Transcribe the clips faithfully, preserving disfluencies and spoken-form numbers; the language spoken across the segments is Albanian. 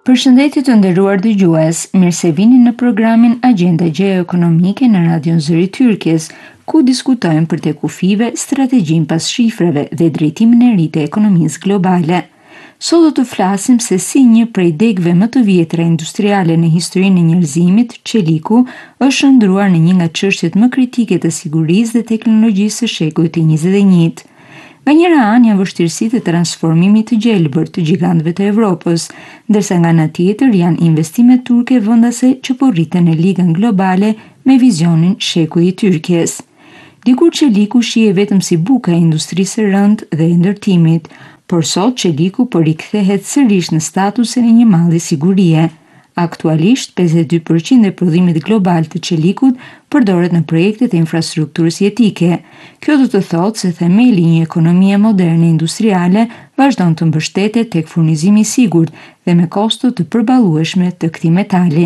Përshëndetje të nderuar dëgjues, mirë se vini në programin Agenda Gjeoekonomike në Radion Zëri Tyrkjes, ku diskutojmë për te kufive, strategjinë pas shifrave dhe drejtimin e ri të ekonomisë globale. Sot do të flasim se si një prej degëve më të vjetra industriale në historinë e njerëzimit, çeliku, është shndruar në një nga çështjet më kritike të sigurisë dhe teknologjisë së shekullit të njëzet e njëjtë. Nga njëra anë janë vështirësitë e transformimit të gjelbër të gjigantëve të Evropës, ndërsa nga ana tjetër janë investimet turke vendase që po rriten në ligën globale me vizionin shekulli i Tyrkjes. Dikur çeliku shihe vetëm si buka e industrisë së rëndë dhe e ndërtimit, por sot çeliku po rikthehet sërish në statusin e një malli sigurie. Aktualisht, pesëdhjetë e dy përqind e prodhimit global të çelikut përdoret në projektet e infrastrukturës jetike. Kjo do të thotë se themeli i një ekonomie moderne industriale vazhdon të mbështetet tek furnizimi i sigurt dhe me kosto të përballueshme të këtij metali.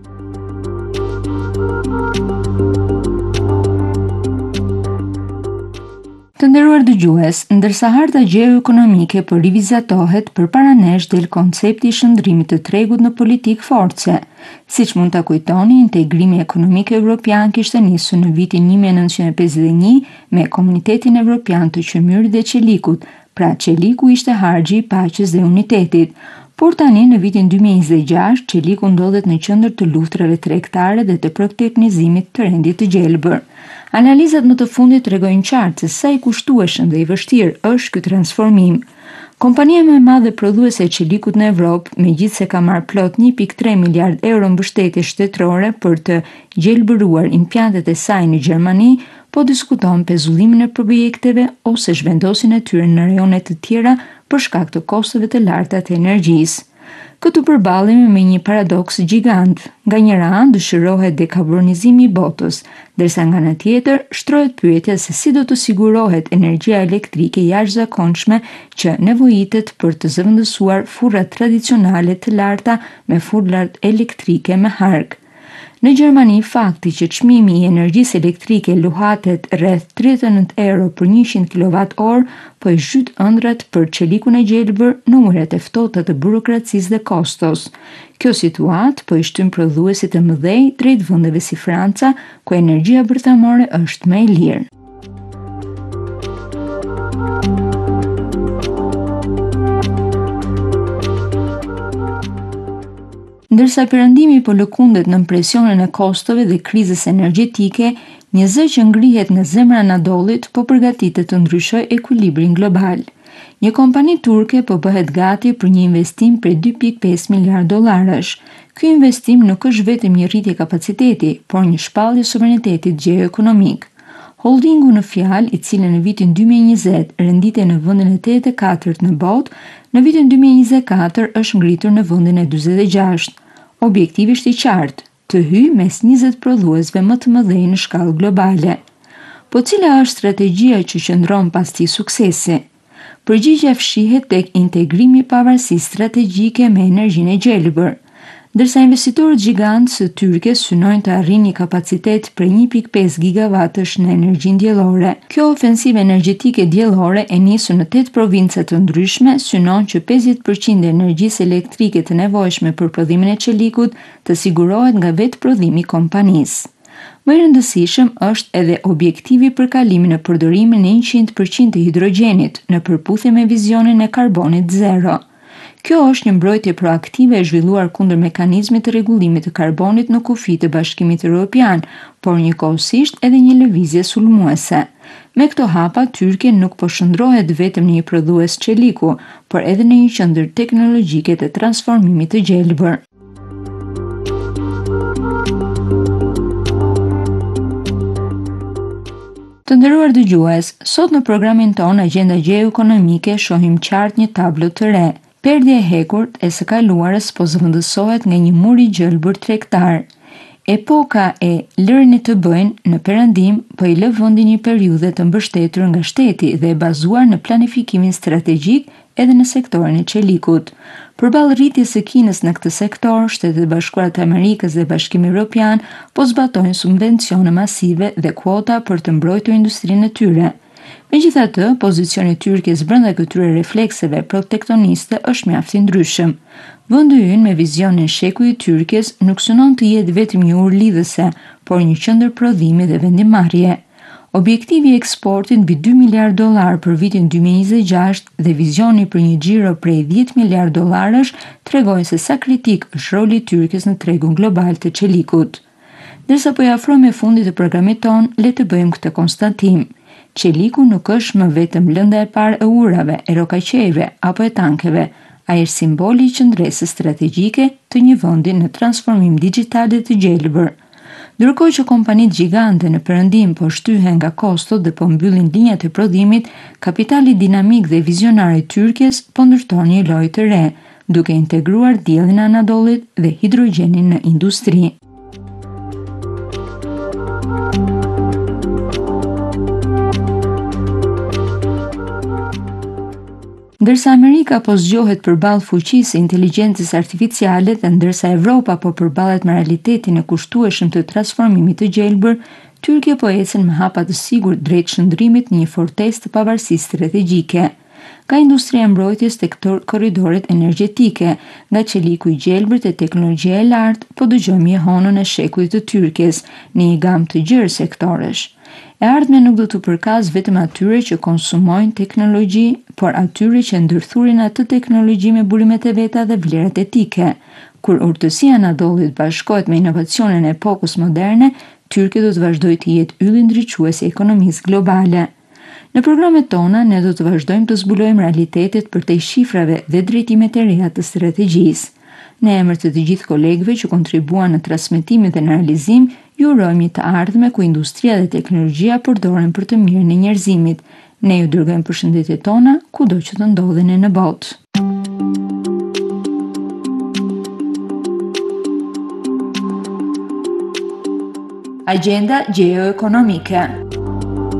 Të nderuar dëgjues, ndërsa harta gjeoekonomike po rivizatohet, përpara nesh del koncepti i shndrimit të tregut në politikë force. Siç mund ta kujtoni, integrimi ekonomik evropian kishte nisur në vitin një mijë e nëntëqind e pesëdhjetë e një me Komunitetin Evropian të Qymyrit dhe Çelikut, pra çeliku ishte harxhi i paqes dhe unitetit. Por tani në vitin dy mijë e njëzet e gjashtë, çeliku ndodhet në qendër të luftrave tregtare dhe të proteksionizmit të rendit të gjelbër. Analizat më të fundit tregojnë qartë se sa i kushtueshëm dhe i vështirë është ky transformim. Kompania më e madhe prodhuese e çelikut në Evropë, megjithse ka marrë plot një pikë tre miliard euro mbështetje shtetërore për të gjelbëruar impjantet e saj në Gjermani, po diskuton pezullimin e projekteve ose zhvendosin e tyre në rajone të tjera për shkak të kostove të larta të energjisë. Këtu përballemi me një paradoks gjigant. Nga njëra anë dëshirohet dekarbonizimi i botës, ndërsa nga ana tjetër shtrohet pyetja se si do të sigurohet energjia elektrike jashtëzakonshme që nevojitet për të zëvendësuar furrat tradicionale të larta me furrat elektrike me hark. Në Gjermani, fakti që çmimi i energjisë elektrike luhatet rreth tridhjetë e nëntë euro për njëqind kilowatt orë po i zhyt ëndrat për çelikun e gjelbër në muret e ftohta të burokracisë dhe kostos. Kjo situatë po i shtyn prodhuesit e mëdhenj drejt vendeve si Franca, ku energjia bërthamore është më e lirë. Ndërsa perëndimi po lëkundet nën presionin e kostove dhe krizës energjetike, një zë që ngrihet nga zemra e Anadollit po përgatitet të ndryshojë ekuilibrin global. Një kompani turke po bëhet gati për një investim prej dy pikë pesë miliard dollarësh. Ky investim nuk është vetëm një rritje kapaciteti, por një shpallje sovranitetit gjeoekonomik. Holdingu në fjalë, i cili në vitin dy mijë e njëzet renditej në vendin e tetëdhjetë e katërt në botë, në vitin dy mijë e njëzet e katër është ngritur në vendin e dyzet e gjashtë. Objektivi është i qartë, të hyjë mes njëzet prodhuesve më të mëdhenj në shkallë globale. Po cila është strategjia që qëndron pas këtij suksesi? Përgjigjja fshihet tek integrimi i pavarësisë strategjike me energjinë e gjelbër. Ndërsa investitorët gjigantë së Tyrkjes synojnë të arrijnë një kapacitet prej një pikë pesë gigavatësh në energjinë diellore. Kjo ofensivë energjetike diellore e nisur në tetë provinca të ndryshme synon që pesëdhjetë përqind e energjisë elektrike të nevojshme për prodhimin e çelikut të sigurohet nga vetë prodhimi i kompanisë. Më i rëndësishëm është edhe objektivi për kalimin në përdorimin e njëqind përqind të hidrogjenit në përputhje me vizionin e karbonit zero. Kjo është një mbrojtje proaktive e zhvilluar kundër mekanizmit të rregullimit të karbonit në kufi të Bashkimit Evropian, por njëkohësisht edhe një lëvizje sulmuese. Me këto hapa, Tyrkia nuk po shndrohet vetëm në një prodhues çeliku, por edhe në një qendër teknologjike të transformimit të gjelbër. Të nderuar dëgjues, sot në programin ton Agenda Gjeoekonomike shohim qartë një tablo të re. Perdja e hekurt e së kaluarës po zëvendësohet nga një mur i gjelbër tregtar. Epoka e lërini të bëjnë në perëndim po i lë vendin një periudhe të mbështetur nga shteti dhe e bazuar në planifikimin strategjik edhe në sektorin e çelikut. Përballë rritjes së Kinës në këtë sektor, Shtetet e Bashkuara të Amerikës dhe Bashkimi Evropian po zbatojnë subvencione masive dhe kuota për të mbrojtur industrinë e tyre. Megjithatë, pozicioni i Turqisë brenda këtyre reflekseve protektoniste është mjaft i ndryshëm. Vendi ynë me vizionin shekuj i Turqisë nuk synon të jetë vetëm një urë lidhëse, por një qendër prodhimi dhe vendimarrje. Objektivi i eksportit mbi dy miliardë dollar për vitin dy mijë e njëzet e gjashtë dhe vizioni për një xhiro prej dhjetë miliardë dollarësh tregojnë se sa kritik është roli i Turqisë në tregun global të çelikut. Derisa po i afrohemi fundit të programit ton, le të bëjmë këtë konstatim. Çeliku nuk është më vetëm lënda e parë e urave, e rokaqejve apo e tankeve. Ai është simboli i qëndresës strategjike të një vendi në transformim digital dhe të gjelbër. Ndërkohë që kompanitë gjigante në perëndim po shtyhen nga kostot dhe po mbyllin linjat e prodhimit, kapitali dinamik dhe vizionar i Turqisë po ndërton një lojë të re, duke integruar diellin e Anadollit dhe hidrogjenin në industri. Ndërsa Amerika po zgjohet përballë fuqisë së inteligjencës artificiale dhe ndërsa Evropa po përballet me realitetin e kushtueshëm të transformimit të gjelbër, Turqia po ecën me hapa të sigurt drejt shndrimit në një fortesë të pavarësisë strategjike. Ka industria e mbrojtjes tek korridoret energjetike, nga çeliku i gjelbërt e teknologjia e lartë, po dëgjojmë jehonën e shekujt të Turqisë në një gamë të gjerë sektoresh. E ardhmja nuk do të përkas vetëm atyre që konsumojnë teknologji, por atyre që ndërthurin atë teknologji me burimet e veta dhe vlerat etike. Kur urtësia e Anadollit bashkohet me inovacionin e epokës moderne, Turqia do të vazhdojë të jetë ylli ndriçues i ekonomisë globale. Në programet tona ne do të vazhdojmë të zbulojmë realitetet përtej shifrave dhe drejtimet e reja të strategjisë. Në emër të të gjithë kolegëve që kontribuan në transmetimin dhe në realizim, ju urojmë një të ardhme ku industria dhe teknologjia përdoren për të mirën e njerëzimit. Ne ju dërgojmë përshëndetjet tona kudo që të ndodheni në botë. Agenda geoekonomike.